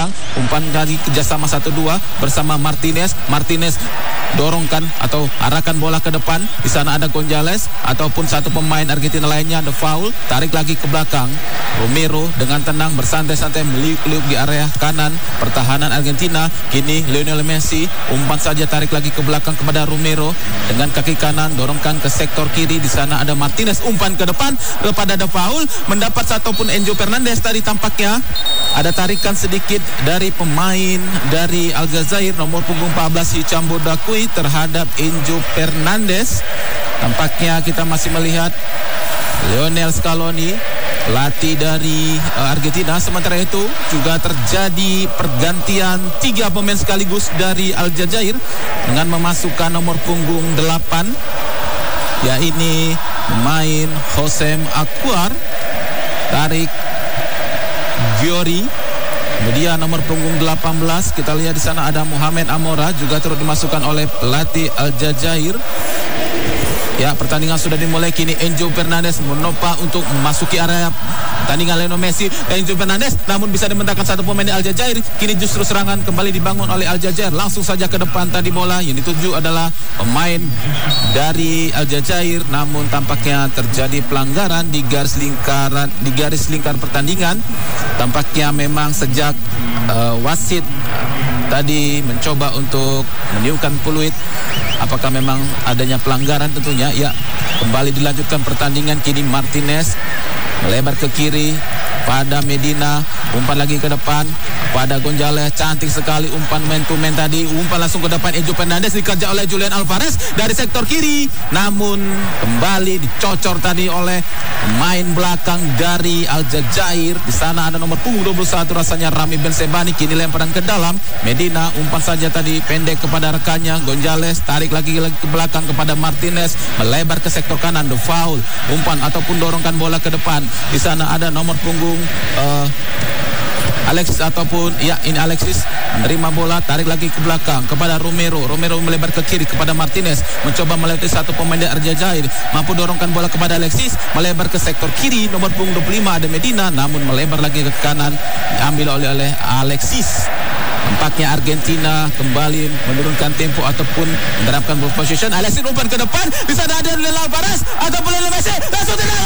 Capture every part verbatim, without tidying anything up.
belakang. Umpan dari kerjasama satu dua bersama Martinez. Martinez dorongkan atau arahkan bola ke depan. Di sana ada Gonzales ataupun satu pemain Argentina lainnya, The Foul. Tarik lagi ke belakang. Romero dengan tenang bersantai-santai meliuk-liuk di area kanan pertahanan Argentina. Kini Lionel Messi umpan saja, tarik lagi ke belakang kepada Romero dengan kaki kanan, dorongkan ke sektor kiri. Di sana ada Martinez, umpan ke depan kepada The Foul, mendapat satu pun Enzo Fernandez. Tadi tampaknya ada tarikan sedikit dari pemain dari Aljazair nomor punggung empat belas Hicham Boudakoui terhadap Enzo Fernandez. Tampaknya kita masih melihat Lionel Scaloni, pelatih dari uh, Argentina. Sementara itu juga terjadi pergantian tiga pemain sekaligus dari Aljazair dengan memasukkan nomor punggung delapan, yaitu pemain Hosem Aouar, Tarik Giori. Kemudian nomor punggung delapan belas, kita lihat di sana ada Mohamed Amora, juga turut dimasukkan oleh pelatih Aljazair. Ya, pertandingan sudah dimulai. Kini Enzo Fernandez menopang untuk memasuki area pertandingan Lionel Messi. Enzo Fernandez namun bisa dimentahkan satu pemain Aljazair. Kini justru serangan kembali dibangun oleh Aljazair. Langsung saja ke depan tadi bola yang dituju adalah pemain dari Aljazair, namun tampaknya terjadi pelanggaran di garis lingkaran di garis lingkar pertandingan. Tampaknya memang sejak uh, wasit tadi mencoba untuk meniupkan peluit, apakah memang adanya pelanggaran tentunya. Ya, kembali dilanjutkan pertandingan. Kini Martinez melebar ke kiri pada Medina, umpan lagi ke depan pada Gonzales. Cantik sekali umpan man to man tadi. Umpan langsung ke depan Enzo Fernandez, dikejar oleh Julian Alvarez dari sektor kiri, namun kembali dicocor tadi oleh pemain belakang dari Aljazair. Di sana ada nomor punggung dua puluh satu rasanya Rami Benzebani. Kini lemparan ke dalam Medina, umpan saja tadi pendek kepada rekannya Gonzales, tarik lagi lagi ke belakang kepada Martinez, melebar ke sektor kanan. The Foul, umpan ataupun dorongkan bola ke depan. Di sana ada nomor punggung uh, Alexis ataupun ya ini Alexis menerima bola, tarik lagi ke belakang kepada Romero. Romero melebar ke kiri kepada Martinez, mencoba melewati satu pemain dari Aljazair, mampu dorongkan bola kepada Alexis, melebar ke sektor kiri nomor punggung dua puluh lima ada Medina, namun melebar lagi ke kanan, diambil oleh oleh Alexis. Tampaknya Argentina kembali menurunkan tempo ataupun menerapkan ball position. Alexis umpan ke depan, di sana ada Lionel Alvarez ataupun Lionel Messi, langsung tidak.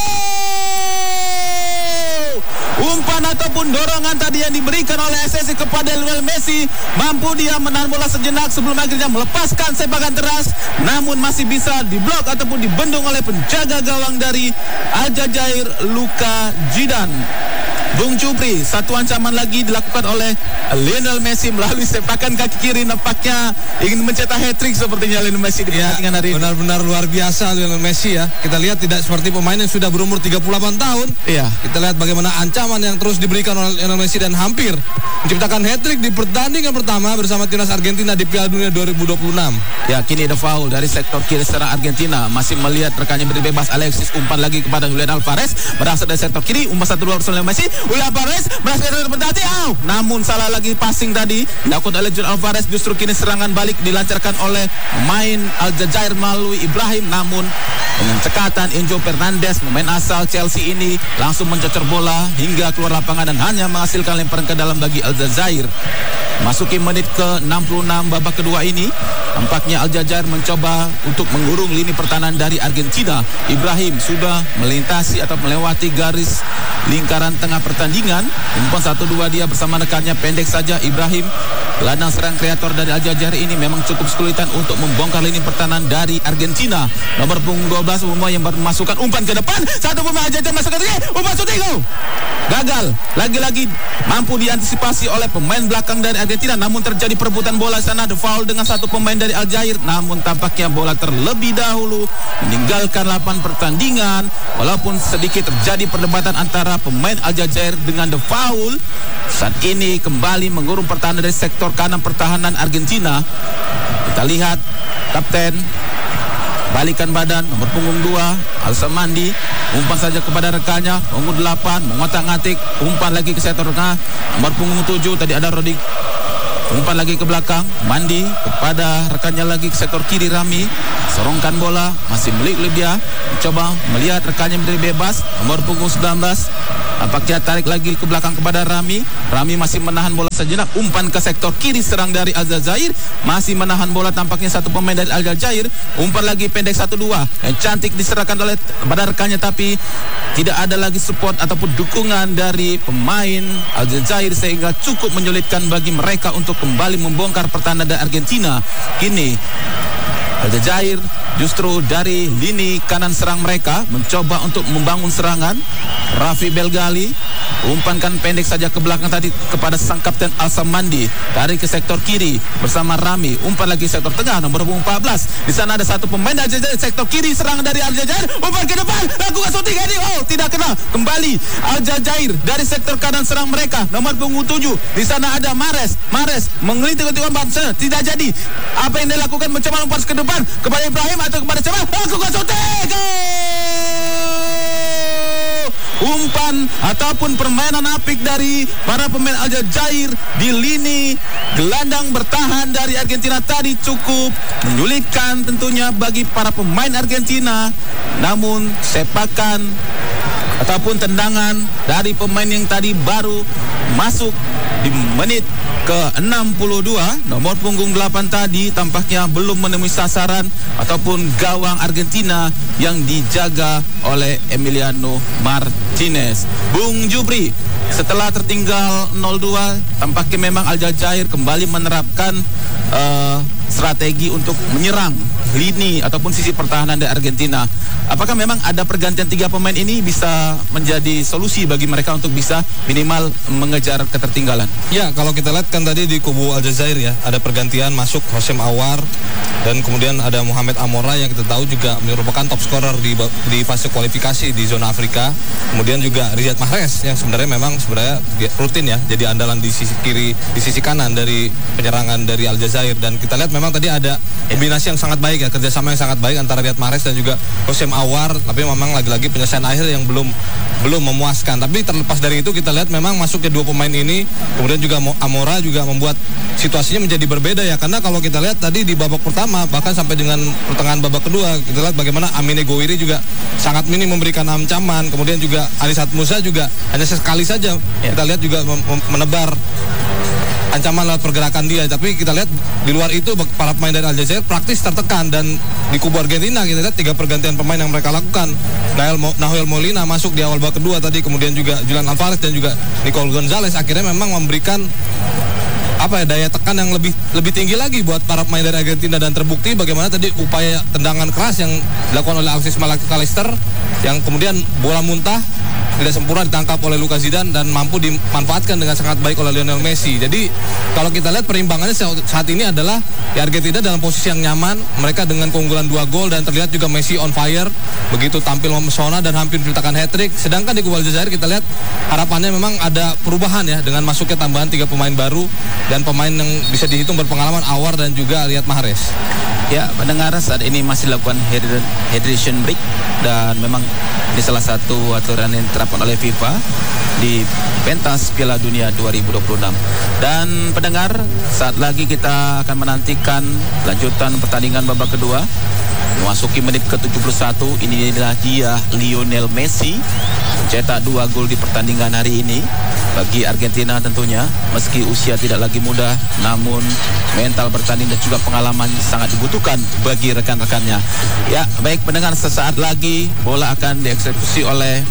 Umpan ataupun dorongan tadi yang diberikan oleh S S I kepada Lionel Messi, mampu dia menahan bola sejenak sebelum akhirnya melepaskan sepakan teras, namun masih bisa diblok ataupun dibendung oleh penjaga gawang dari Aljazair, Luka Zidane. Bung Jupri, satu ancaman lagi dilakukan oleh Lionel Messi melalui sepakan kaki kiri. Nampaknya ingin mencetak hat-trick sepertinya Lionel Messi di pertandingan hari ini. Benar-benar luar biasa Lionel Messi ya. Kita lihat tidak seperti pemain yang sudah berumur tiga puluh delapan tahun. Iya. Kita lihat bagaimana ancaman yang terus diberikan oleh Lionel Messi dan hampir menciptakan hat-trick di pertandingan pertama bersama timnas Argentina di Piala Dunia dua ribu dua puluh enam. Ya, kini ada foul dari sektor kiri serang Argentina. Masih melihat rekannya beri bebas. Alexis umpan lagi kepada Julian Alvarez, berasal dari sektor kiri, umpan satu dua bersama Messi. Julian Alvarez berhasil berhenti, oh, namun salah lagi passing tadi dilakukan oleh Julian Alvarez. Justru kini serangan balik dilancarkan oleh pemain Aljazair melalui Ibrahim, namun dengan cekatan Enzo Fernandez, pemain asal Chelsea ini langsung mencocor bola hingga keluar lapangan dan hanya menghasilkan lemparan ke dalam bagi Aljazair. Masuki menit ke enam puluh enam babak kedua ini, tampaknya Aljazair mencoba untuk mengurung lini pertahanan dari Argentina. Ibrahim sudah melintasi atau melewati garis lingkaran tengah pertandingan. Umpan satu dua dia bersama rekannya, pendek saja Ibrahim. Gelandang serang kreator dari Aljazair ini memang cukup kesulitan untuk membongkar lini pertahanan dari Argentina. Nomor punggung dua belas Umar yang bermasukkan umpan ke depan. Satu pemain Aljazair masuk ke tengah. Umpan shooting, oh, gagal. Lagi-lagi mampu diantisipasi oleh pemain belakang dari Argentina, namun terjadi perebutan bola sana. The foul dengan satu pemain dari Aljazair, namun tampaknya bola terlebih dahulu meninggalkan lapangan pertandingan. Walaupun sedikit terjadi perdebatan antara pemain Aljazair dengan the foul, saat ini kembali mengurung pertahanan dari sektor kanan pertahanan Argentina. Kita lihat kapten balikan badan nomor punggung dua Alsamandi, umpan saja kepada rekannya punggung delapan, mengotak-ngatik umpan lagi ke sektor tengah nomor punggung tujuh. Tadi ada Rodi umpan lagi ke belakang, Mandi kepada rekannya lagi ke sektor kiri, Rami sorongkan bola, masih milik dia, mencoba melihat rekannya menjadi bebas, nomor punggung sembilan belas nampaknya tarik lagi ke belakang kepada Rami. Rami masih menahan bola sejenak, umpan ke sektor kiri, serang dari Aljazair, masih menahan bola tampaknya satu pemain dari Aljazair, umpan lagi pendek satu dua yang cantik diserahkan oleh pada rekannya, tapi tidak ada lagi support ataupun dukungan dari pemain Aljazair sehingga cukup menyulitkan bagi mereka untuk kembali membongkar pertahanan dari Argentina. Kini Aljazair justru dari lini kanan serang mereka mencoba untuk membangun serangan. Rafi Belgali umpankan pendek saja ke belakang tadi kepada sang kapten Al-Samandi, tarik ke sektor kiri bersama Rami, umpan lagi sektor tengah nomor empat belas. Di sana ada satu pemain Aljazair sektor kiri, serangan dari Aljazair, umpan ke depan, lakukan shooting ini, oh tidak kena. Kembali Aljazair dari sektor kanan serang mereka nomor punggung tujuh. Di sana ada Mares, Mares mengelit-ngelit umpan, tidak jadi. Apa yang dilakukan, mencoba umpan ke depan kepada Ibrahim atau kepada siapa? Lakukan shooting. Umpan ataupun permainan apik dari para pemain Aljazair di lini gelandang bertahan dari Argentina tadi cukup menyulitkan tentunya bagi para pemain Argentina. Namun sepakan ataupun tendangan dari pemain yang tadi baru masuk di menit ke enam puluh dua, nomor punggung delapan tadi tampaknya belum menemui sasaran ataupun gawang Argentina yang dijaga oleh Emiliano Martinez. Bung Jubri, setelah tertinggal nol dua, tampaknya memang Aljazair kembali menerapkan uh, strategi untuk menyerang lini ataupun sisi pertahanan dari Argentina. Apakah memang ada pergantian tiga pemain ini bisa menjadi solusi bagi mereka untuk bisa minimal mengejar ketertinggalan? Ya, kalau kita lihat kan tadi di kubu Aljazair ya, ada pergantian masuk Hosem Awar dan kemudian ada Mohamed Amora yang kita tahu juga merupakan top scorer di di fase kualifikasi di zona Afrika. Kemudian juga Riyad Mahrez yang sebenarnya memang sebenarnya rutin ya jadi andalan di sisi kiri, di sisi kanan dari penyerangan dari Aljazair. Dan kita lihat memang tadi ada kombinasi yang sangat baik ya, kerjasama yang sangat baik antara Riyad Mahrez dan juga Hosem Awar, tapi memang lagi-lagi penyelesaian akhir yang belum belum memuaskan. Tapi terlepas dari itu kita lihat memang masuknya dua pemain ini, kemudian juga Amora juga membuat situasinya menjadi berbeda ya, karena kalau kita lihat tadi di babak pertama bahkan sampai dengan pertengahan babak kedua kita lihat bagaimana Amine Gouiri juga sangat minim memberikan ancaman, kemudian juga Anisat Musa juga hanya sekali saja ya. Kita lihat juga menebar ancaman lewat pergerakan dia, tapi kita lihat di luar itu para pemain dari Aljazair praktis tertekan. Dan di kubu Argentina kita lihat tiga pergantian pemain yang mereka lakukan. Nahuel Molina masuk di awal babak kedua tadi, kemudian juga Julian Alvarez dan juga Nicole Gonzalez akhirnya memang memberikan apa ya daya tekan yang lebih lebih tinggi lagi buat para pemain dari Argentina, dan terbukti bagaimana tadi upaya tendangan keras yang dilakukan oleh Alexis McAllister yang kemudian bola muntah tidak sempurna ditangkap oleh Lucas Zidane dan mampu dimanfaatkan dengan sangat baik oleh Lionel Messi. Jadi kalau kita lihat perimbangannya saat ini adalah ya Argentina dalam posisi yang nyaman, mereka dengan keunggulan dua gol dan terlihat juga Messi on fire, begitu tampil memesona dan hampir menciptakan hat-trick. Sedangkan di kubu Aljazair kita lihat harapannya memang ada perubahan ya dengan masuknya tambahan tiga pemain baru dan pemain yang bisa dihitung berpengalaman, Awar dan juga Riyad Mahrez. Ya, pendengar, saat ini masih dilakukan hydration break dan memang ini salah satu aturan yang diterapkan oleh FIFA di pentas Piala Dunia dua ribu dua puluh enam. Dan pendengar, saat lagi kita akan menantikan lanjutan pertandingan babak kedua. Memasuki menit ke tujuh puluh satu, inilah dia Lionel Messi mencetak dua gol di pertandingan hari ini. Bagi Argentina tentunya, meski usia tidak lagi muda, namun mental bertanding dan juga pengalaman sangat dibutuhkan bagi rekan-rekannya. Ya, baik pendengar, sesaat lagi bola akan dieksekusi oleh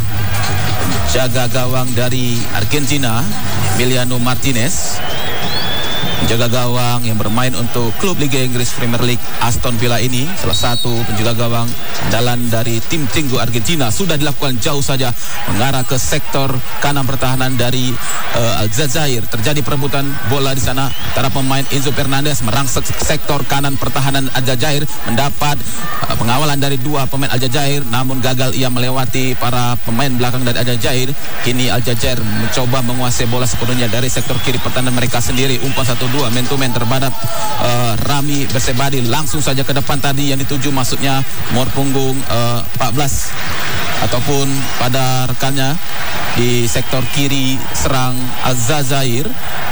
jaga gawang dari Argentina, Emiliano Martinez. Penjaga gawang yang bermain untuk klub Liga Inggris Premier League Aston Villa ini, salah satu penjaga gawang andalan dari tim Tinggu Argentina, sudah dilakukan jauh saja mengarah ke sektor kanan pertahanan dari uh, Aljazair. Terjadi perebutan bola di sana antara pemain Enzo Fernandez merangsek sektor kanan pertahanan Aljazair, mendapat uh, pengawalan dari dua pemain Aljazair, namun gagal ia melewati para pemain belakang dari Aljazair. Kini Aljazair mencoba menguasai bola sepenuhnya dari sektor kiri pertahanan mereka sendiri. Umpan satu dua, man to man terhadap uh, Rami Bersebadi langsung saja ke depan tadi yang dituju maksudnya nomor punggung uh, empat belas ataupun pada rekannya di sektor kiri serang Aljazair. Kembali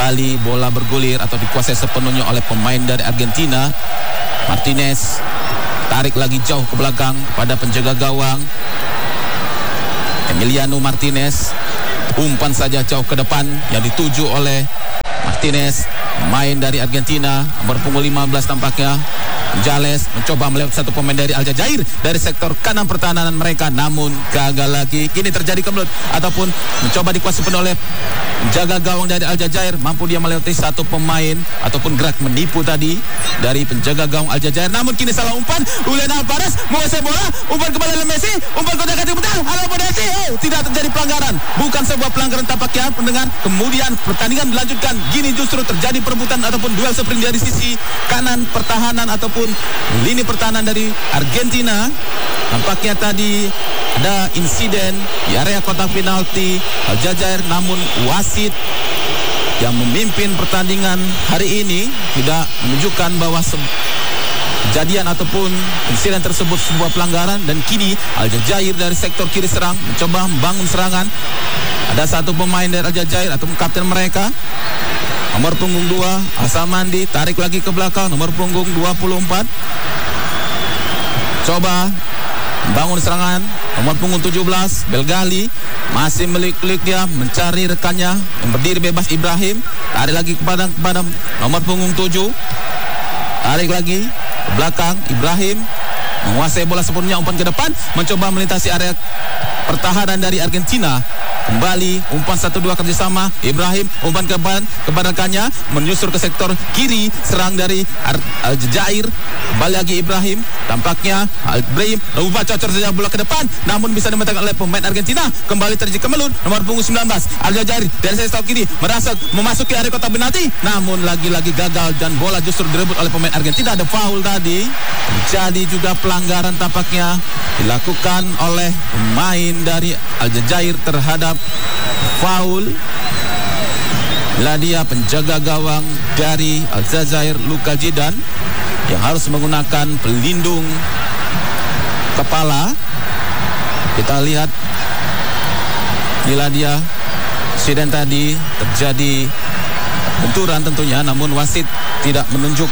Kembali bola bergulir atau dikuasai sepenuhnya oleh pemain dari Argentina. Martinez tarik lagi jauh ke belakang kepada penjaga gawang Emiliano Martinez. Umpan saja jauh ke depan yang dituju oleh Martinez, main dari Argentina, nomor punggung lima belas tampaknya. Gonzalez mencoba melewat satu pemain dari Aljazair dari sektor kanan pertahanan mereka, namun gagal lagi. Kini terjadi kemelut ataupun mencoba dikuasai penuh oleh jaga gawang dari Aljazair. Mampu dia melewati satu pemain ataupun gerak menipu tadi dari penjaga gawang Aljazair, namun kini salah umpan. Julian Alvarez menguasai bola, umpan kembali oleh Messi, umpan kontak kaki putar, halo Messi. Oh, tidak terjadi pelanggaran, bukan sebuah pelanggaran tampaknya pendengar. Kemudian pertandingan dilanjutkan. Gini justru terjadi perebutan ataupun duel sprint dari sisi kanan pertahanan ataupun lini pertahanan dari Argentina. Tampaknya tadi ada insiden di area kotak penalti Aljazair, namun wasit yang memimpin pertandingan hari ini tidak menunjukkan bahwa kejadian ataupun insiden tersebut sebuah pelanggaran. Dan kini Aljazair dari sektor kiri serang mencoba membangun serangan. Ada satu pemain dari Aljazair ataupun kapten mereka, nomor punggung dua Asamandi, tarik lagi ke belakang, nomor punggung dua puluh empat coba membangun serangan, nomor punggung tujuh belas Belgali masih melik-lik dia mencari rekannya yang berdiri bebas Ibrahim. Tarik lagi kepada kepada nomor punggung tujuh, tarik lagi ke belakang Ibrahim menguasai bola sepenuhnya, umpan ke depan, mencoba melintasi area pertahanan dari Argentina. Kembali umpan satu dua kerjasama Ibrahim, umpan ke depan kepada rekannya, menyusur ke sektor kiri serang dari Aljazair. Kembali lagi Ibrahim, tampaknya Ibrahim lupa cocor saja bola ke depan, namun bisa dimenangkan oleh pemain Argentina. Kembali terjadi kemelut, nomor punggung sembilan belas Aljazair dari sektor kiri merasuk memasuki area kotak penalti, namun lagi-lagi gagal dan bola justru direbut oleh pemain Argentina. Ada foul tadi, jadi juga pelanggaran tampaknya dilakukan oleh pemain dari Aljazair terhadap foul. Lah dia penjaga gawang dari Aljazair Luka Jidan yang harus menggunakan pelindung kepala. Kita lihat inilah dia insiden tadi, terjadi benturan tentunya, namun wasit tidak menunjuk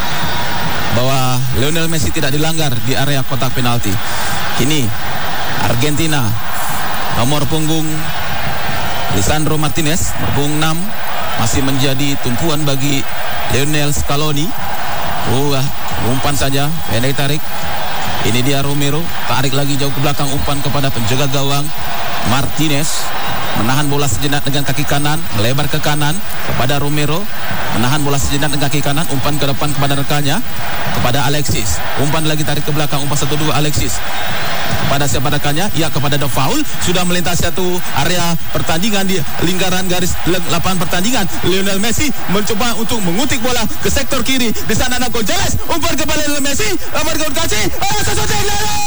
bahwa Lionel Messi tidak dilanggar di area kotak penalti. Kini Argentina, nomor punggung Lisandro Martinez, nomor punggung enam, masih menjadi tumpuan bagi Lionel Scaloni. Oh, umpan saja, pendek tarik. Ini dia Romero, tarik lagi jauh ke belakang, umpan kepada penjaga gawang Martinez. Menahan bola sejenak dengan kaki kanan, melebar ke kanan kepada Romero, menahan bola sejenak dengan kaki kanan, umpan ke depan kepada rekannya, kepada Alexis. Umpan lagi tarik ke belakang, umpan satu dua Alexis. Kepada siapa rekannya? Ya, kepada The Foul. Sudah melintasi satu area pertandingan di lingkaran garis lapangan pertandingan. Lionel Messi mencoba untuk mengutik bola ke sektor kiri. Di sana ada Gonzalez, umpan kepada Lionel Messi, umpan ke Kasih. Oh, sesuatu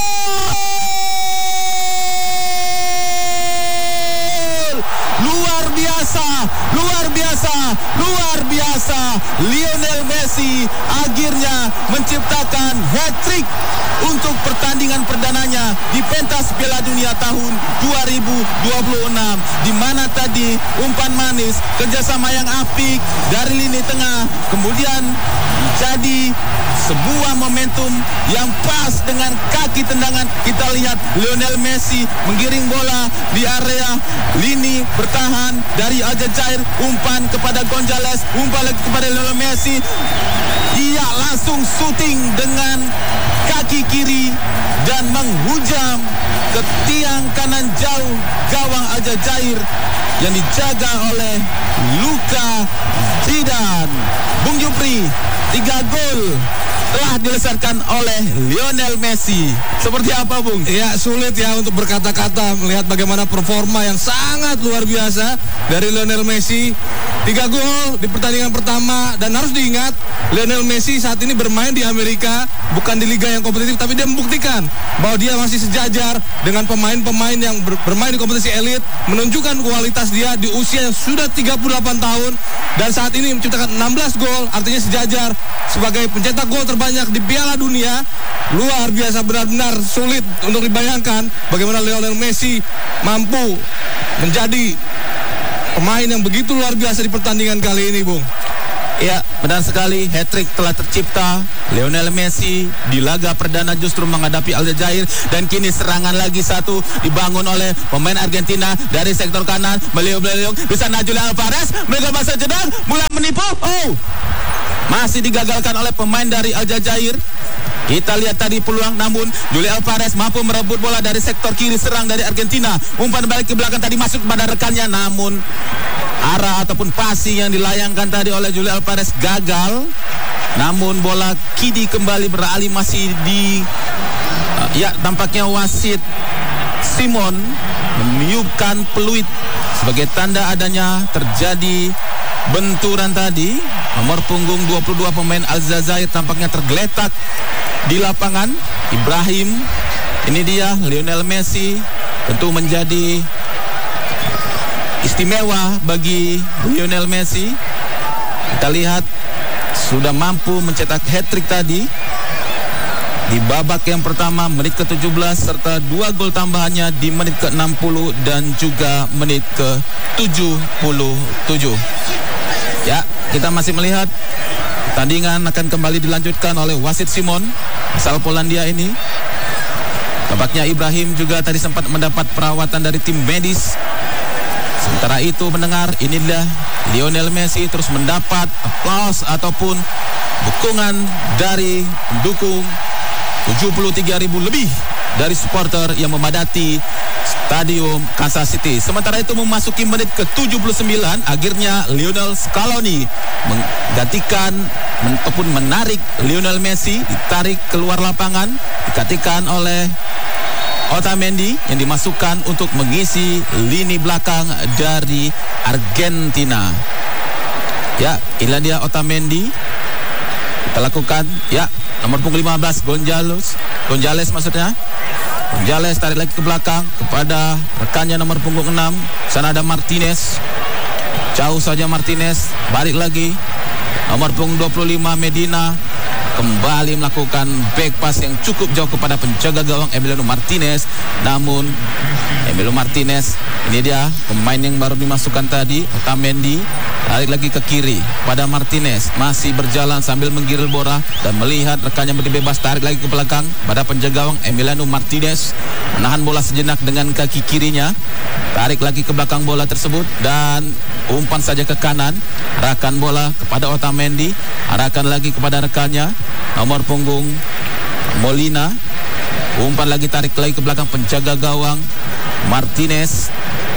luar biasa, luar biasa, luar biasa. Lionel Messi akhirnya menciptakan hat-trick untuk pertandingan perdananya di pentas Piala Dunia tahun dua ribu dua puluh enam, di mana tadi umpan manis, kerjasama yang apik dari lini tengah, kemudian menjadi sebuah momentum yang pas dengan kaki tendangan. Kita lihat Lionel Messi menggiring bola di area lini bertahan dari Aljazair, umpan kepada Gonzalez, umpan lagi kepada Lionel Messi. Ia langsung syuting dengan kaki kiri dan menghujam ke tiang kanan jauh gawang Aljazair yang dijaga oleh Luka Jidan. Bung Jupri, tiga gol telah dilesarkan oleh Lionel Messi. Seperti apa, Bung? Ya, sulit ya untuk berkata-kata melihat bagaimana performa yang sangat luar biasa dari Lionel Messi. Tiga gol di pertandingan pertama, dan harus diingat Lionel Messi saat ini bermain di Amerika, bukan di liga yang kompetitif, tapi dia membuktikan bahwa dia masih sejajar dengan pemain-pemain yang ber- bermain di kompetisi elit, menunjukkan kualitas dia di usia yang sudah tiga puluh delapan tahun, dan saat ini menciptakan enam belas gol, artinya sejajar sebagai pencetak gol terbanyak di Piala Dunia. Luar biasa, benar-benar sulit untuk dibayangkan bagaimana Lionel Messi mampu menjadi pemain yang begitu luar biasa di pertandingan kali ini, Bung. Ya, benar sekali. Hat-trick telah tercipta. Lionel Messi di laga perdana justru menghadapi Aljazair, dan kini serangan lagi satu dibangun oleh pemain Argentina dari sektor kanan. Beliau-beliau di sana Julian Alvarez, mereka masa jeda mulai menipu. Oh, masih digagalkan oleh pemain dari Aljazair. Kita lihat tadi peluang, namun Julian Alvarez mampu merebut bola dari sektor kiri serang dari Argentina. Umpan balik ke belakang tadi masuk kepada rekannya, namun arah ataupun passing yang dilayangkan tadi oleh Julian Alvarez gagal. Namun bola kini kembali beralih masih di uh, ya tampaknya wasit Simon meniupkan peluit sebagai tanda adanya terjadi benturan tadi. Nomor punggung dua puluh dua pemain Aljazair tampaknya tergeletak di lapangan. Ibrahim, ini dia Lionel Messi, tentu menjadi istimewa bagi Lionel Messi. Kita lihat sudah mampu mencetak hat-trick tadi di babak yang pertama menit ke tujuh belas serta dua gol tambahannya di menit ke enam puluh dan juga menit ke tujuh puluh tujuh. Ya, kita masih melihat pertandingan akan kembali dilanjutkan oleh wasit Simon asal Polandia ini. Tampaknya Ibrahim juga tadi sempat mendapat perawatan dari tim medis. Sementara itu mendengar inilah Lionel Messi terus mendapat aplaus ataupun dukungan dari pendukung tujuh puluh tiga ribu lebih dari supporter yang memadati Stadium Kansas City. Sementara itu memasuki menit ke tujuh puluh sembilan, akhirnya Lionel Scaloni menggantikan ataupun menarik Lionel Messi, ditarik keluar lapangan, digantikan oleh Otamendi yang dimasukkan untuk mengisi lini belakang dari Argentina. Ya, inilah dia Otamendi. Kita lakukan, ya, nomor punggung lima belas Gonzales, Gonzales maksudnya. Gonzales tarik lagi ke belakang kepada rekannya nomor punggung enam. Sana ada Martinez. Jauh saja Martinez, balik lagi. Nomor punggung dua puluh lima Medina kembali melakukan back pass yang cukup jauh kepada penjaga gawang Emiliano Martinez. Namun Emiliano Martinez, ini dia pemain yang baru dimasukkan tadi, Otamendi, tarik lagi ke kiri pada Martinez, masih berjalan sambil menggiril bola dan melihat rekannya bebas, tarik lagi ke belakang pada penjaga gawang Emiliano Martinez, menahan bola sejenak dengan kaki kirinya, tarik lagi ke belakang bola tersebut dan umpan saja ke kanan, arahkan bola kepada Otamendi, arahkan lagi kepada rekannya nomor punggung Molina, umpan lagi, tarik lagi ke belakang penjaga gawang Martinez.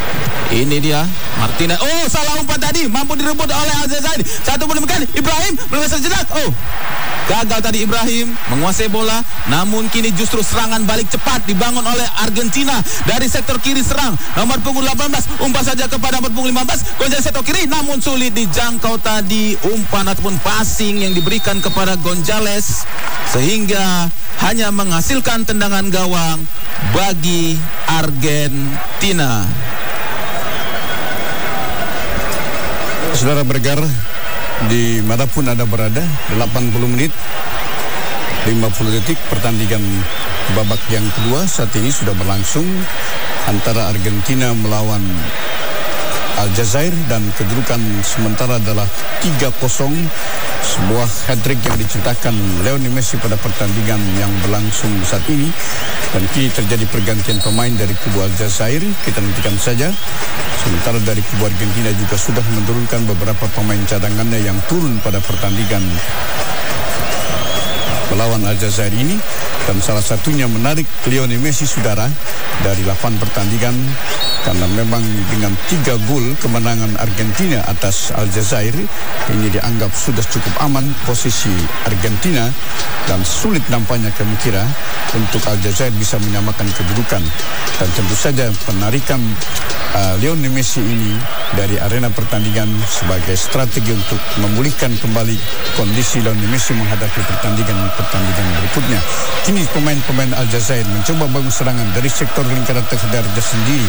Ini dia Martinez. Oh, salah umpan tadi, mampu direbut oleh Aljazair. Satu belum kan Ibrahim belum sejenak. Oh, gagal tadi Ibrahim menguasai bola. Namun kini justru serangan balik cepat dibangun oleh Argentina dari sektor kiri serang. Nomor punggung delapan belas umpan saja kepada nomor punggung lima belas Gonzales sektor kiri, namun sulit dijangkau tadi umpan ataupun passing yang diberikan kepada Gonzales sehingga hanya menghasilkan tendangan gawang bagi Argentina. Saudara bergar, di manapun Anda berada, delapan puluh menit lima puluh detik pertandingan babak yang kedua saat ini sudah berlangsung antara Argentina melawan Aljazair dan kedudukan sementara adalah tiga kosong. Sebuah hat-trick yang diciptakan Lionel Messi pada pertandingan yang berlangsung saat ini, dan kini terjadi pergantian pemain dari kubu Aljazair. Kita nantikan saja. Sementara dari kubu Argentina juga sudah menurunkan beberapa pemain cadangannya yang turun pada pertandingan melawan Aljazair ini, dan salah satunya menarik Lionel Messi, saudara, dari delapan pertandingan, karena memang dengan tiga gol kemenangan Argentina atas Aljazair ini dianggap sudah cukup aman posisi Argentina, dan sulit nampaknya kami kira untuk Aljazair bisa menyamakan kedudukan. Dan tentu saja penarikan uh, Lionel Messi ini dari arena pertandingan sebagai strategi untuk memulihkan kembali kondisi Lionel Messi menghadapi pertandingan pertandingan berikutnya. Kini pemain-pemain Aljazair mencoba bangun serangan dari sektor lingkaran tengah dari sendiri.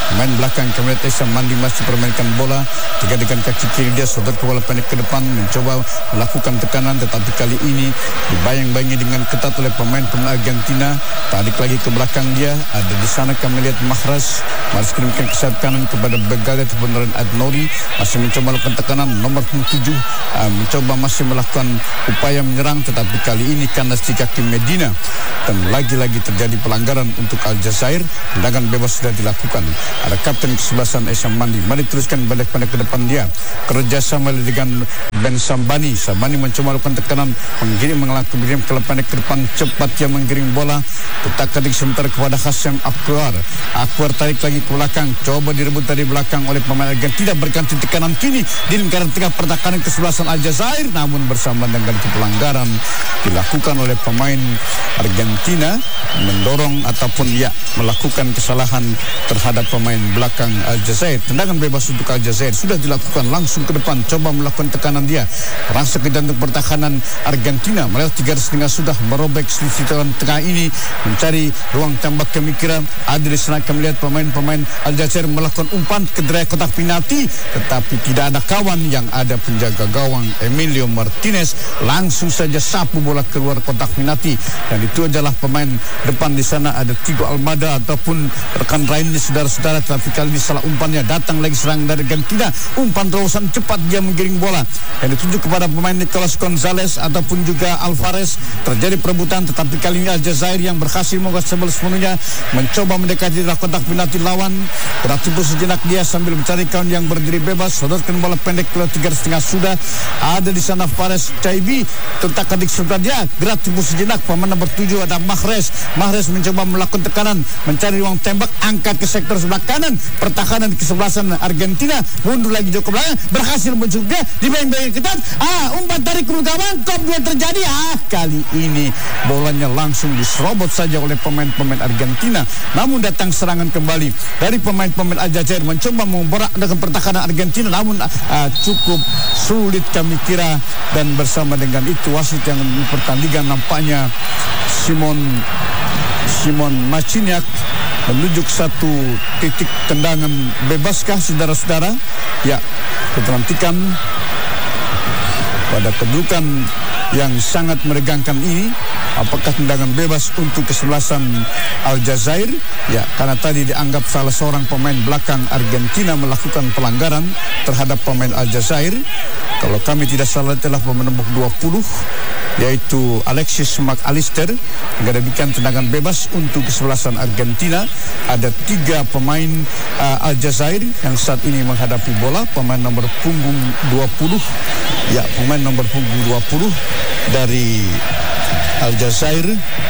main belakang kami lihat Esa Mandi masih permainkan bola, tiga dengan kaki kiri dia sodor ke bola pendek ke depan, mencoba melakukan tekanan, tetapi kali ini dibayang-bayangi dengan ketat oleh pemain-pemain Argentina. Tarik lagi ke belakang dia, ada di sana kami lihat Mahrez, harus kirimkan ke sayap kanan kepada Begalia ataupun Ren Adnori, masih mencoba melakukan tekanan. Nomor tujuh uh, mencoba masih melakukan upaya menyerang, tetapi kali ini kandas di kaki Medina, dan lagi-lagi terjadi pelanggaran untuk Aljazair. Tendangan bebas sudah dilakukan. Ada kapten kesebelasan Esa Mandi, mari teruskan balik pada ke depan dia, kerjasama dengan Ben Sambani. Sambani mencoba melakukan tekanan, menggiring melakukan mengirim ke pendek ke depan, cepat dia menggiring bola, letak ketik sementara kepada Hasyam Akwar. Akwar tarik lagi ke belakang, coba direbut dari belakang oleh pemain Argentina, berganti tekanan kini di lingkaran tengah pertahanan kesebelasan Aljazair, namun bersama dengan pelanggaran dilakukan oleh pemain Argentina, mendorong ataupun ya melakukan kesalahan terhadap pemain belakang Aljazair. Tendangan bebas untuk Aljazair sudah dilakukan, langsung ke depan, coba melakukan tekanan dia, rasa ke jantung pertahanan Argentina, melewati garis tengah sudah merobek selisih tengah ini, mencari ruang tembak kemikira. Ada di sana kami lihat pemain-pemain Aljazair melakukan umpan ke daerah kotak penalti, tetapi tidak ada kawan, yang ada penjaga gawang Emilio Martinez, langsung saja sapu bola keluar kotak penalti, dan itu adalah pemain depan di sana ada Tigo Almada ataupun rekan lainnya saudara-saudara, tetapi kali ini salah umpannya. Datang lagi serang dari Argentina, umpan terobosan cepat dia menggiring bola yang dituju kepada pemain Nicolas Gonzalez ataupun juga Alvarez. Terjadi perebutan, tetapi kali ini Aljazair yang berhasil menguasai sepenuhnya, mencoba mendekati dalam kotak penalti lawan. Beraktivitas sejenak dia sambil mencari kawan yang berdiri bebas, sodorkan bola pendek ke tiga setengah sudah. Ada di sana Fares Caibi, tentak kedik sebentar dia, beraktivitas sejenak. Pemain nomor tujuh ada Mahrez. Mahrez mencoba melakukan tekanan, mencari ruang tembak, angkat ke sektor sebelah kanan, pertahanan kesebelasan Argentina, mundur lagi jauh ke belakang, berhasil muncul dia, dibayang-bayang ketat, ah umpan tarik ke gawang, kop dua terjadi, ah kali ini bolanya langsung diserobot saja oleh pemain-pemain Argentina, namun datang serangan kembali dari pemain-pemain Aljazair, mencoba memborak dengan pertahanan Argentina, namun uh, cukup sulit kami kira, dan bersama dengan itu wasit yang pertandingan nampaknya Simon Simon Maciniak menunjuk satu titik tendangan bebaskah saudara-saudara? Ya, kita nantikan pada kedudukan yang sangat meregangkan ini, apakah tendangan bebas untuk kesebelasan Aljazair? Ya, karena tadi dianggap salah seorang pemain belakang Argentina melakukan pelanggaran terhadap pemain Aljazair. Kalau kami tidak salah telah pemain nomor dua puluh, yaitu Alexis McAllister. Dengan demikian tendangan bebas untuk kesebelasan Argentina. Ada tiga pemain uh, Aljazair yang saat ini menghadapi bola. Pemain nomor punggung dua puluh, ya pemain nomor punggung dua puluh dari Aljazair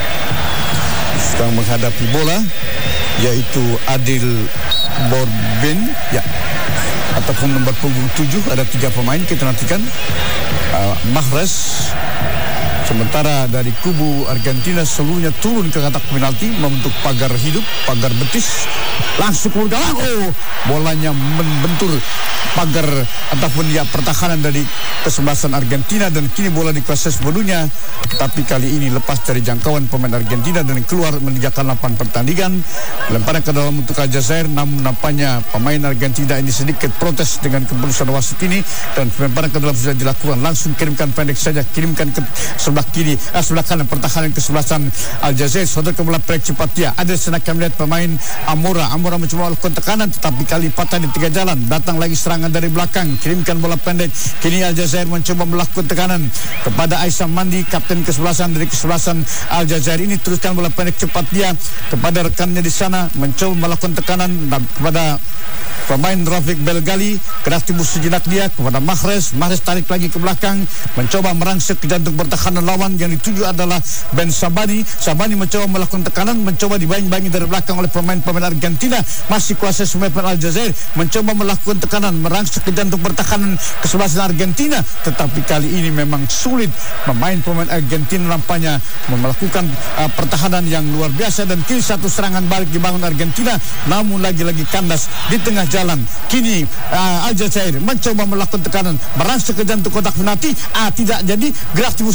sedang menghadapi bola, yaitu Adil Borbin, ya, ataupun nomor punggung tujuh. Ada tiga pemain, kita nantikan. uh, Mahrez. Sementara dari kubu Argentina seluruhnya turun ke kotak penalti membentuk pagar hidup, pagar betis, langsung ke gawang. Oh, bolanya membentur pagar ataupun ya pertahanan dari kesebelasan Argentina, dan kini bola dikuasai sepenuhnya. Tapi kali ini lepas dari jangkauan pemain Argentina dan keluar meninggalkan lapangan pertandingan. Lemparan ke dalam untuk Aljazair, namun nampaknya pemain Argentina ini sedikit protes dengan keputusan wasit ini, dan lemparan ke dalam sudah dilakukan. Langsung kirimkan pendek saja, kirimkan ke sebelah kiri, eh, sebelah kanan pertahanan kesebelasan Aljazair. Sodor ke bola pendek cepat dia. Ada senak kami lihat pemain Amora. Amora mencoba melakukan tekanan, tetapi kali patah di tiga jalan. Datang lagi serangan dari belakang, kirimkan bola pendek. Kini Aljazair mencoba melakukan tekanan kepada Esa Mandi, kapten kesebelasan dari kesebelasan Aljazair ini. Teruskan bola pendek cepat dia kepada rekannya di sana, mencoba melakukan tekanan kepada pemain Rafiq Belgali. Kreatif sejenak dia kepada Mahrez. Mahrez tarik lagi ke belakang, mencoba merangsek ke jantung pertahanan lawan, yang dituju adalah Ben Sabani. Sabani mencoba melakukan tekanan, mencoba dibayang-bayangi dari belakang oleh pemain-pemain Argentina. Masih kuasa semua pemain Aljazair, mencoba melakukan tekanan, merangsek ke jantung pertahanan kesebelasan Argentina. Tetapi kali ini memang sulit. Pemain-pemain Argentina nampaknya melakukan uh, pertahanan yang luar biasa, dan kini satu serangan balik dibangun Argentina, namun lagi-lagi kandas di tengah jalan. Kini uh, Aljazair mencoba melakukan tekanan, merangsek ke jantung kotak penalti. Ah, tidak jadi. Kreatif sedaknya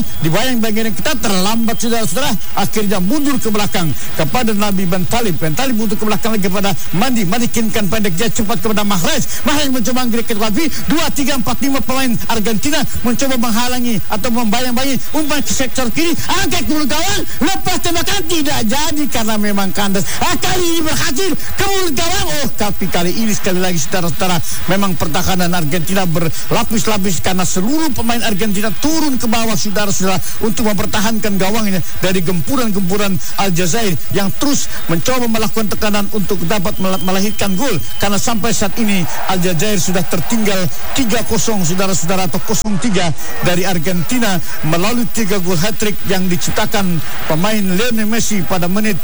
dibayang-bayang kita terlambat saudara-saudara, akhirnya mundur ke belakang kepada Nabi Ben Talib. Ben Talib mundur ke belakang lagi kepada Mandi. Mandi kinkan pendek dia cepat kepada Mahrez. Mahrez mencoba anggrek ke tapi dua, tiga, empat, lima pemain Argentina mencoba menghalangi atau membayang-bayangi umpan ke sektor kiri, angkat ke mulut gawang, lepas tembakan tidak jadi karena memang kandas. Ah, kali ini berhasil ke mulut gawang. Oh, tapi kali ini sekali lagi saudara-saudara, memang pertahanan Argentina berlapis-lapis karena seluruh pemain Argentina turun ke bawah saudara-saudara untuk mempertahankan gawangnya dari gempuran-gempuran Aljazair yang terus mencoba melakukan tekanan untuk dapat melahirkan gol, karena sampai saat ini Aljazair sudah tertinggal tiga kosong saudara-saudara, atau nol tiga dari Argentina melalui tiga gol hat-trick yang diciptakan pemain Lionel Messi pada menit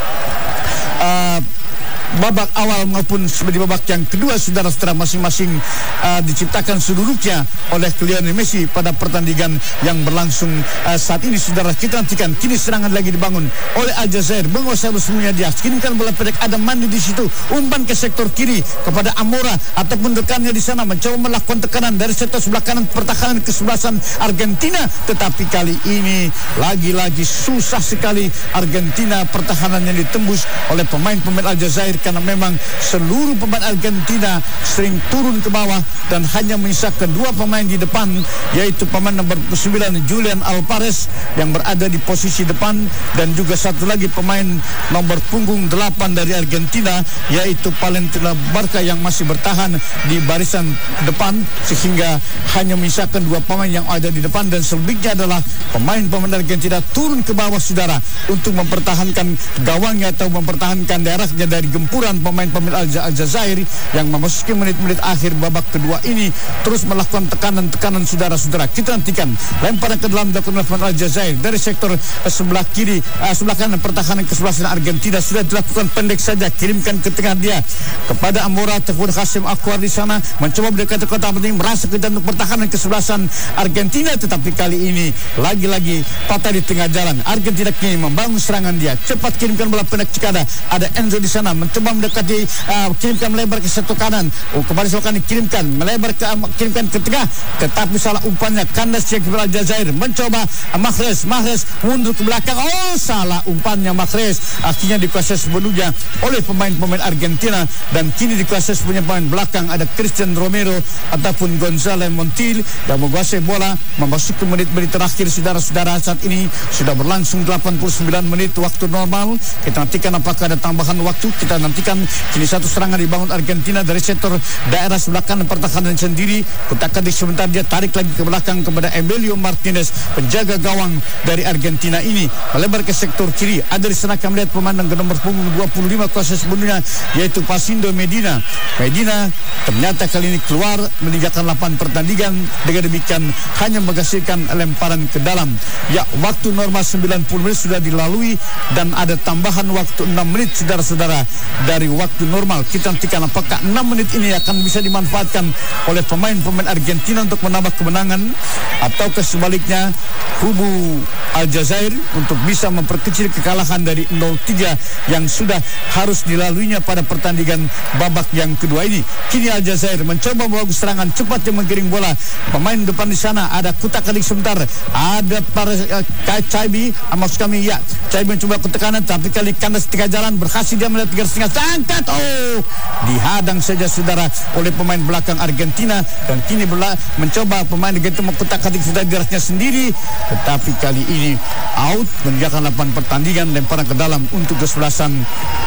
uh, babak awal maupun di babak yang kedua saudara-saudara, masing-masing uh, diciptakan seluruhnya oleh Lionel Messi pada pertandingan yang berlangsung uh, saat ini saudara. Kita nantikan kini serangan lagi dibangun oleh Aljazair, menguasai semuanya dia, kirimkan bola pendek, ada Mandi di situ, umpan ke sektor kiri kepada Amora ataupun rekannya di sana mencoba melakukan tekanan dari sektor sebelah kanan pertahanan kesebelasan Argentina, tetapi kali ini lagi-lagi susah sekali Argentina pertahanannya ditembus oleh pemain-pemain Aljazair, karena memang seluruh pemain Argentina sering turun ke bawah dan hanya menyisakan dua pemain di depan, yaitu pemain nomor sembilan Julian Alvarez yang berada di posisi depan, dan juga satu lagi pemain nomor punggung delapan dari Argentina yaitu Valentina Barca yang masih bertahan di barisan depan, sehingga hanya menyisakan dua pemain yang ada di depan, dan selebihnya adalah pemain-pemain Argentina turun ke bawah saudara untuk mempertahankan gawangnya atau mempertahankan daerahnya dari gempuran pemain-pemain Aljazair yang memasuki menit-menit akhir babak kedua ini terus melakukan tekanan-tekanan saudara-saudara. Kita nantikan lemparan ke dalam dilakukan pemain Aljazair dari sektor uh, sebelah kiri, uh, sebelah kanan pertahanan kesebelasan Argentina sudah dilakukan pendek saja, kirimkan ke tengah dia kepada Amora ataupun Hasim Akwar di sana mencoba mendekati kotak penting, merasa ke jantung pertahanan kesebelasan Argentina, tetapi kali ini lagi-lagi patah di tengah jalan. Argentina kini membangun serangan dia, cepat kirimkan bola pendek jika ada ada Enzo di sana mencoba mendekati, uh, kirimkan melebar ke sektor kanan, oh, kembali selokan dikirimkan melebar ke uh, kirimkan ke tengah, tetapi salah umpannya, kandas yang kepada Aljazair mencoba uh, Mahrez Mahrez mundur ke belakang, oh salah umpannya Mahrez, akhirnya dikuasai sepenuhnya oleh pemain-pemain Argentina, dan kini dikuasai sepenuhnya pemain belakang, ada Christian Romero ataupun Gonzalo Montiel yang menguasai bola memasuki menit-menit terakhir saudara-saudara. Saat ini sudah berlangsung delapan puluh sembilan menit waktu normal. Kita nantikan apakah ada tambahan waktu. Kita nantikan kini satu serangan dibangun Argentina dari sektor daerah sebelah kanan pertahanan sendiri. Kutak-katik sebentar dia tarik lagi ke belakang kepada Emilio Martinez, penjaga gawang dari Argentina ini melebar ke sektor kiri. Ada di sana kami lihat pemain dengan nomor punggung dua puluh lima kuasa sebelumnya yaitu Pasindo Medina. Medina ternyata kali ini keluar meninggalkan lapangan pertandingan, dengan demikian hanya menghasilkan lemparan ke dalam. Ya, waktu normal sembilan puluh menit sudah dilalui dan ada tambahan waktu enam menit saudara-saudara dari waktu normal. Kita nantikan apakah enam menit ini akan bisa dimanfaatkan oleh pemain-pemain Argentina untuk menambah kemenangan, atau sebaliknya kubu Aljazair untuk bisa memperkecil kekalahan dari nol tiga yang sudah harus dilaluinya pada pertandingan babak yang kedua ini. Kini Aljazair mencoba membawa serangan cepat yang menggiring bola. Pemain depan di sana ada kutak-katik sebentar, ada para uh, Caibi, maksud kami ya, Caibi mencoba ke tekanan, tapi kali kandas tengah jalan berhasil dia melihat tiga setengah angkat, oh dihadang saja saudara oleh pemain belakang Argentina, dan kini bola mencoba pemain Argentina mengkutak-katik sudah dirasnya sendiri, tetapi kali ini out, meninggalkan lapangan pertandingan, lemparan ke dalam untuk kesebelasan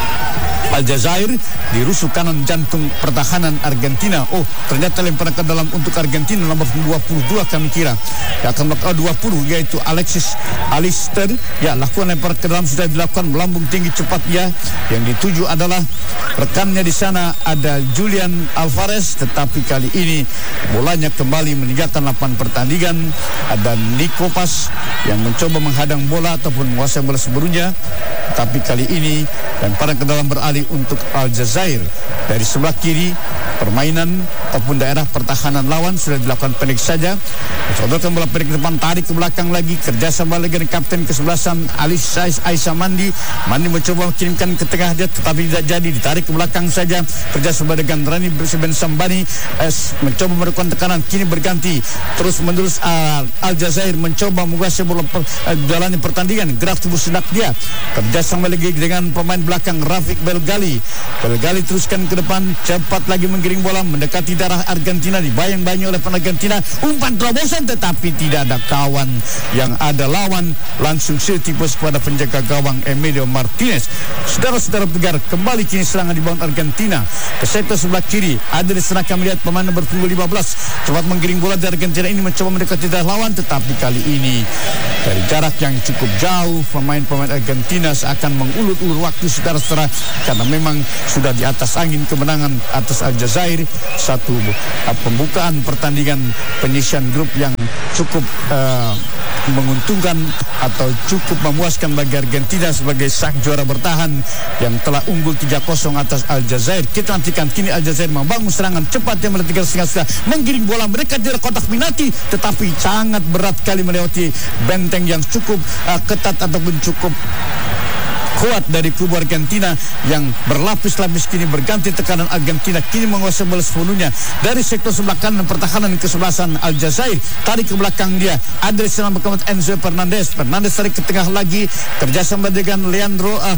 Aljazair di rusuk kanan jantung pertahanan Argentina. Oh, ternyata lemparan ke dalam untuk Argentina nomor dua puluh dua kami kira. Ya, akan melakukan dua puluh yaitu Alexis Alister. Ya, lakukan lemparan ke dalam sudah dilakukan melambung tinggi cepat ya. Yang dituju adalah rekannya di sana ada Julian Alvarez, tetapi kali ini bolanya kembali meninggalkan lapangan pertandingan. Ada Nico Pas yang mencoba menghadang bola ataupun menguasai bola sebelumnya, tapi kali ini lemparan ke dalam beralih kembali untuk Aljazair. Dari sebelah kiri permainan ataupun daerah pertahanan lawan sudah dilakukan pendek saja. Sodorkan bola pendek ke depan, tarik ke belakang lagi, kerjasama lagi dengan kapten kesebelasan Ali Saiz Aisyah Mandi. Mandi mencoba mengirimkan ke tengah dia tetapi tidak jadi, ditarik ke belakang saja. Kerjasama dengan Rani Ben Sambani eh, mencoba melakukan tekanan, kini berganti terus menerus. uh, Aljazair mencoba menguasai bola per, uh, jalannya pertandingan, gerak tubuh senak dia. Kerjasama lagi dengan pemain belakang Rafiq Belgali. Belgali teruskan ke depan, cepat lagi menggiring bola mendekati darah Argentina, dibayang-bayangi oleh pemain Argentina, umpan terobosan tetapi tidak ada kawan yang ada lawan, langsung setipus kepada penjaga gawang Emilio Martinez. Saudara-saudara pegar, kembali kini serangan dibangun Argentina ke sektor sebelah kiri. Ada di sana kami lihat pemain nomor punggung lima belas cepat menggiring bola dari Argentina ini mencoba mendekati darah lawan, tetapi kali ini dari jarak yang cukup jauh pemain-pemain Argentina seakan mengulur-ulur waktu, saudara-saudara, karena memang sudah di atas angin kemenangan atas Aljazair. Satu uh, pembukaan pertandingan penyisian grup yang cukup uh, menguntungkan atau cukup memuaskan bagi Argentina sebagai sang juara bertahan yang telah unggul tiga kosong atas Aljazair. Kita nantikan kini Aljazair membangun serangan cepat yang melewati setengah-setengah, menggiring bola mereka di kotak penalti, tetapi sangat berat kali melewati benteng yang cukup uh, ketat ataupun cukup kuat dari kubu Argentina yang berlapis-lapis. Kini berganti tekanan Argentina, kini menguasai bola sepenuhnya dari sektor sebelah kanan pertahanan kesebelasan Aljazair. Tarik ke belakang dia, ada di sana bersama Enzo Fernandez. Fernandez tarik ke tengah lagi, kerjasama dengan Leandro uh,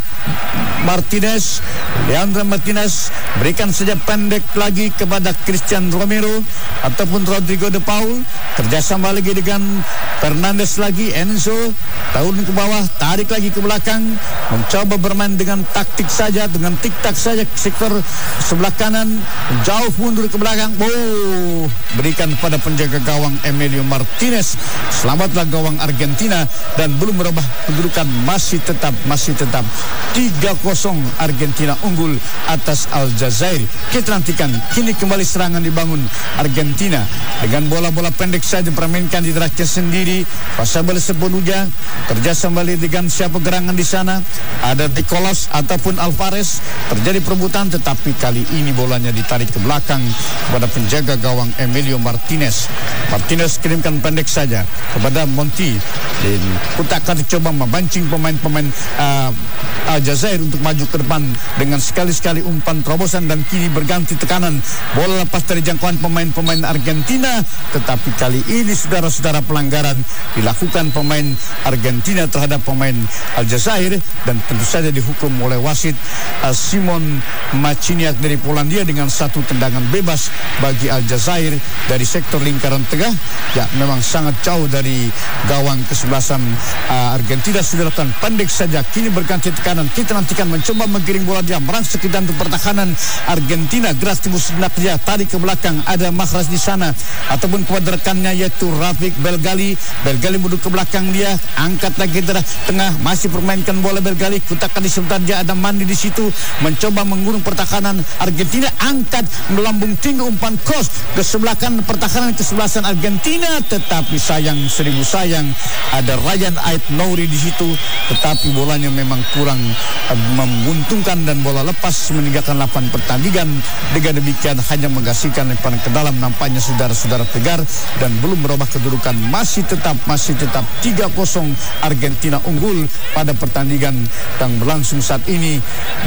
Martinez. Leandro Martinez berikan saja pendek lagi kepada Christian Romero ataupun Rodrigo de Paul. Kerjasama lagi dengan Fernandez lagi, Enzo turun ke bawah, tarik lagi ke belakang, mencoba bermain dengan taktik saja, dengan tik-tak saja sektor sebelah kanan, jauh mundur ke belakang. Oh, berikan pada penjaga gawang Emilio Martinez. Selamatlah gawang Argentina dan belum merubah kedudukan, masih tetap masih tetap tiga kosong Argentina unggul atas Aljazair. Kita nantikan kini kembali serangan dibangun Argentina dengan bola-bola pendek saja permainkan di daratnya sendiri. Pasal bola sepenuhnya, kerjasama dengan siapa gerangan di sana, ada Nicolas ataupun Alvarez. Terjadi perebutan tetapi kali ini bolanya ditarik ke belakang kepada penjaga gawang Emilio Martinez. Martinez kirimkan pendek saja kepada Monti dan Kutakan coba membancing pemain-pemain uh, Aljazair untuk maju ke depan dengan sekali-sekali umpan terobosan, dan kini berganti tekanan. Bola lepas dari jangkauan pemain-pemain Argentina, tetapi kali ini saudara-saudara pelanggaran dilakukan pemain Argentina terhadap pemain Aljazair dan tentu saja dihukum oleh wasit uh, Simon Maciniak dari Polandia dengan satu tendangan bebas bagi Aljazair dari sektor lingkaran tengah. Ya, memang sangat jauh dari gawang kesebelasan uh, Argentina. Sudah lakukan pendek saja, kini berganti tekanan. Kita nantikan mencoba menggiring bola dia merangsek ke dalam pertahanan Argentina. Geras timbul sebelah dia, tarik ke belakang, ada Mahrez di sana ataupun kepada rekannya yaitu Rafiq Belgali. Belgali mundur ke belakang dia, angkat lagi ke tengah, masih permainkan bola Belgali. Kutakan di sebelah dia, ada Mandi di situ mencoba mengurung pertahanan Argentina, angkat melambung tinggi umpan cross ke sebelah kanan pertahanan kesebelasan Argentina, tetapi sayang seribu sayang ada Ryan Ait-Nouri di situ, tetapi bolanya memang kurang uh, menguntungkan dan bola lepas meninggalkan lapangan pertandingan. Dengan demikian hanya menggasihkan lemparan ke dalam, nampaknya saudara-saudara tegar, dan belum merubah kedudukan, masih tetap masih tetap tiga kosong Argentina unggul pada pertandingan yang berlangsung saat ini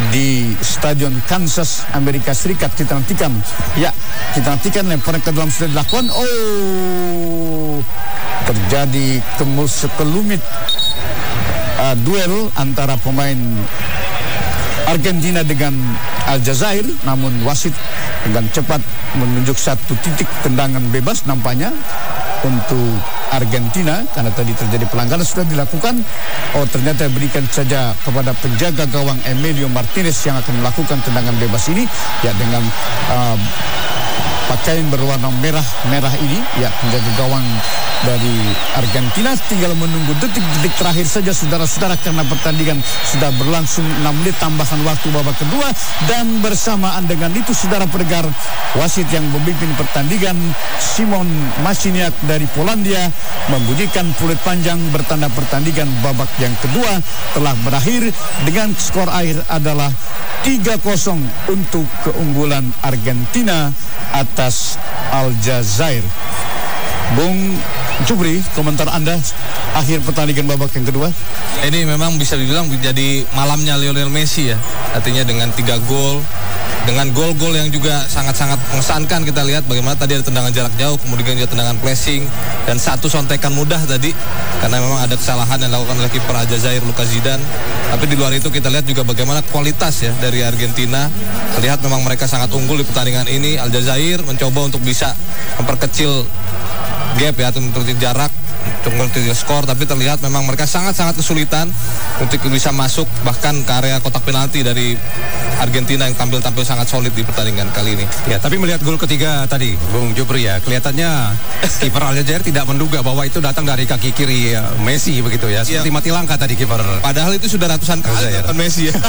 di Stadion Kansas Amerika Serikat. Kita nantikan, ya kita nantikan lemparan ke dalam sudah dilakukan. Oh, terjadi kemus sekelumit uh, duel antara pemain Argentina dengan Aljazair, namun wasit dengan cepat menunjuk satu titik tendangan bebas nampaknya untuk Argentina karena tadi terjadi pelanggaran sudah dilakukan. Oh, ternyata berikan saja kepada penjaga gawang Emilio Martinez yang akan melakukan tendangan bebas ini, ya dengan uh, pakaian berwarna merah-merah ini, ya, menjaga gawang dari Argentina. Tinggal menunggu detik-detik terakhir saja saudara-saudara, karena pertandingan sudah berlangsung enam menit tambahan waktu babak kedua. Dan bersamaan dengan itu saudara pendengar, wasit yang memimpin pertandingan Simon Masiniak dari Polandia membunyikan peluit panjang bertanda pertandingan babak yang kedua telah berakhir dengan skor akhir adalah tiga kosong untuk keunggulan Argentina atas Aljazair. Bung Jupri, komentar Anda akhir pertandingan babak yang kedua? Ini memang bisa dibilang menjadi malamnya Lionel Messi ya. Artinya dengan tiga gol, dengan gol-gol yang juga sangat-sangat mengesankan. Kita lihat bagaimana tadi ada tendangan jarak jauh, kemudian juga tendangan pressing, dan satu sontekan mudah tadi karena memang ada kesalahan yang dilakukan oleh kiper Aljazair, Lucas Zidane. Tapi di luar itu kita lihat juga bagaimana kualitas ya dari Argentina. Terlihat memang mereka sangat unggul di pertandingan ini. Aljazair mencoba untuk bisa memperkecil gap ya, atau memperkecil jarak untuk memperkecil skor, tapi terlihat memang mereka sangat-sangat kesulitan untuk bisa masuk bahkan ke area kotak penalti dari Argentina yang tampil tampil sangat solid di pertandingan kali ini. Ya, tapi melihat gol ketiga tadi, Bung Jupri ya, kelihatannya kiper Aljazair tidak menduga bahwa itu datang dari kaki kiri ya, Messi begitu ya, seperti ya, mati langkah tadi kiper. Padahal itu sudah ratusan kali kan Messi ya.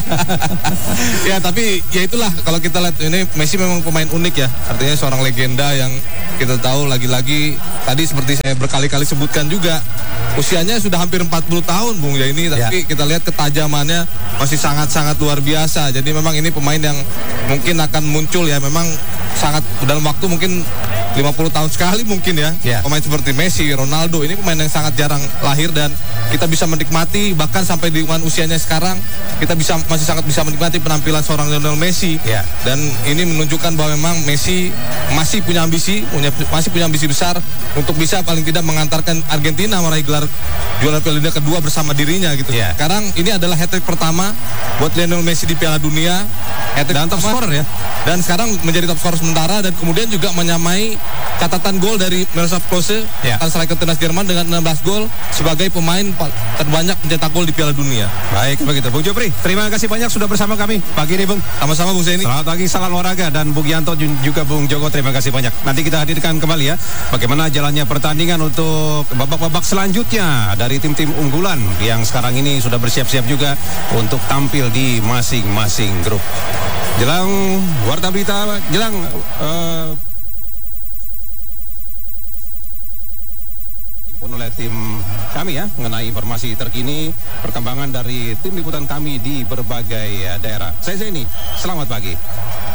Ya, tapi ya itulah kalau kita lihat ini Messi memang pemain unik ya, artinya seorang legenda yang kita tahu lagi-lagi tadi seperti saya berkali-kali sebutkan juga usianya sudah hampir empat puluh tahun Bung ya ini, tapi ya, kita lihat ketajamannya masih sangat-sangat luar biasa. Jadi memang ini pemain yang mungkin akan muncul ya, memang sangat dalam waktu mungkin lima puluh tahun sekali mungkin ya. Yeah. Pemain seperti Messi, Ronaldo, ini pemain yang sangat jarang lahir dan kita bisa menikmati bahkan sampai di umur usianya sekarang kita bisa masih sangat bisa menikmati penampilan seorang Lionel Messi. Yeah. Dan ini menunjukkan bahwa memang Messi masih punya ambisi, punya masih punya ambisi besar untuk bisa paling tidak mengantarkan Argentina meraih gelar juara Piala Dunia kedua bersama dirinya gitu. Yeah. Sekarang ini adalah hat-trick pertama buat Lionel Messi di Piala Dunia. Dan top scorer ya. Dan sekarang menjadi top scorer sementara dan kemudian juga menyamai catatan gol dari Miroslav Klose, ya, striker timnas Jerman dengan enam belas gol sebagai pemain terbanyak mencetak gol di Piala Dunia. Baik begitu Bung Jupri, terima kasih banyak sudah bersama kami pagi ini Bung. Sama-sama Bung Zaini. Selamat pagi, salam olahraga. Dan Bung Yanto juga Bung Joko, terima kasih banyak. Nanti kita hadirkan kembali ya bagaimana jalannya pertandingan untuk babak-babak selanjutnya dari tim-tim unggulan yang sekarang ini sudah bersiap-siap juga untuk tampil di masing-masing grup. Jelang warta berita, jelang uh, pun oleh tim kami ya mengenai informasi terkini perkembangan dari tim liputan kami di berbagai daerah. Saya Zaini, selamat pagi.